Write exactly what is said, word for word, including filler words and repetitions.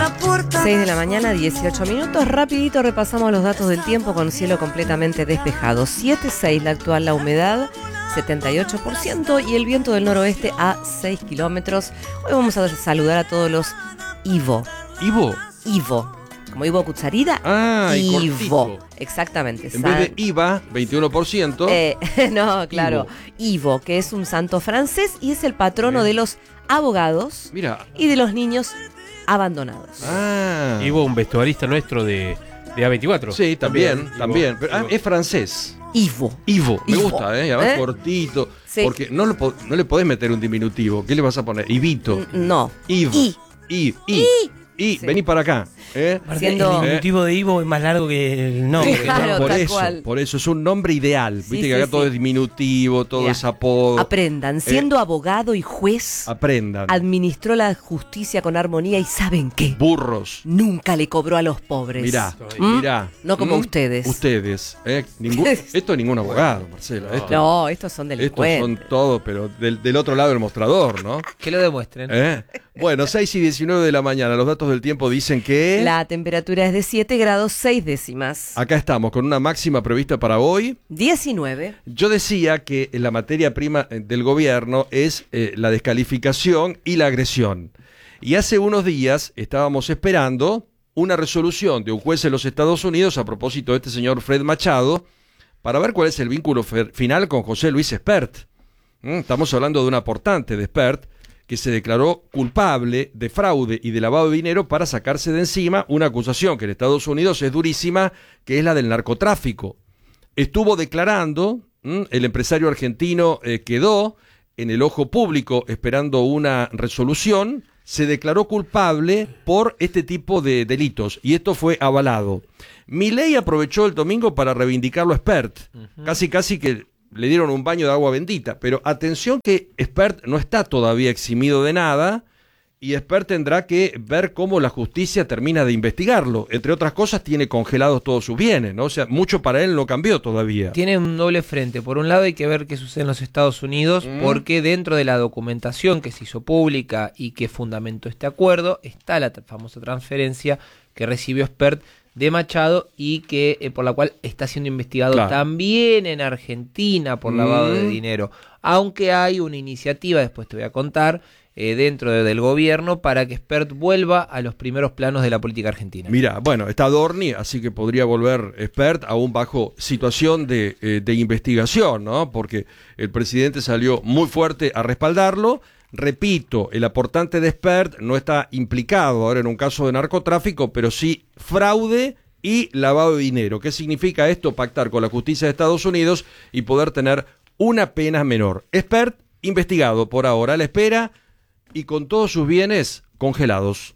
seis de la mañana, dieciocho minutos. Rapidito repasamos los datos del tiempo con cielo completamente despejado. siete coma seis la actual, la humedad setenta y ocho por ciento y el viento del noroeste a seis kilómetros. Hoy vamos a saludar a todos los Ivo. ¿Ivo? Ivo. Como Ivo Cucharida, ah, Ivo. Exactamente. En vez de I V A, veintiuno por ciento. Eh, no, claro. Ivo. Ivo, que es un santo francés y es el patrono Bien. de los abogados Mira. y de los niños abandonados. Ah. Ivo, un vestuarista nuestro de, de A veinticuatro. Sí, también, también. también. Pero, ah, es francés. Ivo. Ivo, me Ivo. gusta, ¿eh? Además ¿Eh? cortito. Sí. Porque no, lo, no le podés meter un diminutivo. ¿Qué le vas a poner? Ivito. No. Ivo. I. I. I. Y sí. Vení para acá. ¿eh? Siendo... El diminutivo de Ivo es más largo que el nombre. Claro, por tal eso, cual. por eso es un nombre ideal. Sí, Viste sí, que acá sí. todo es diminutivo, todo Mira, es apodo. Aprendan, siendo eh, abogado y juez, aprendan. Administró la justicia con armonía y ¿saben qué? Burros. Nunca le cobró a los pobres. Mirá, ¿Mm? mirá. No como ¿Mm? ustedes. Ustedes. ¿eh? Ningún, esto es ningún abogado, Marcela. Esto, no, estos son delincuentes. Estos son todos, pero del, del otro lado del mostrador, ¿no? Que lo demuestren. ¿Eh? Bueno, seis y diecinueve de la mañana. Los datos del tiempo dicen que... La temperatura es de siete grados seis décimas. Acá estamos, con una máxima prevista para hoy. diecinueve. Yo decía que la materia prima del gobierno es eh, la descalificación y la agresión. Y hace unos días estábamos esperando una resolución de un juez en los Estados Unidos a propósito de este señor Fred Machado para ver cuál es el vínculo final con José Luis Espert. ¿Mm? Estamos hablando de un aportante de Espert que se declaró culpable de fraude y de lavado de dinero para sacarse de encima una acusación que en Estados Unidos es durísima, que es la del narcotráfico. Estuvo declarando, ¿m? el empresario argentino eh, quedó en el ojo público esperando una resolución, se declaró culpable por este tipo de delitos y esto fue avalado. Milei aprovechó el domingo para reivindicarlo a Espert, uh-huh. casi casi que le dieron un baño de agua bendita, pero atención que Espert no está todavía eximido de nada y Espert tendrá que ver cómo la justicia termina de investigarlo. Entre otras cosas tiene congelados todos sus bienes, ¿no? O sea, mucho para él no cambió todavía. Tiene un doble frente. Por un lado hay que ver qué sucede en los Estados Unidos, mm. porque dentro de la documentación que se hizo pública y que fundamentó este acuerdo está la famosa transferencia que recibió Espert de Machado y que eh, por la cual está siendo investigado claro. también en Argentina por lavado mm. de dinero, aunque hay una iniciativa, después te voy a contar, eh, dentro de, del gobierno para que Espert vuelva a los primeros planos de la política argentina. Mira, bueno, está Dorni, así que podría volver Espert aún bajo situación de, eh, de investigación, ¿no? Porque el presidente salió muy fuerte a respaldarlo. Repito, el aportante de Espert no está implicado ahora en un caso de narcotráfico, pero sí fraude y lavado de dinero. ¿Qué significa esto? Pactar con la justicia de Estados Unidos y poder tener una pena menor. Espert investigado por ahora a la espera y con todos sus bienes congelados.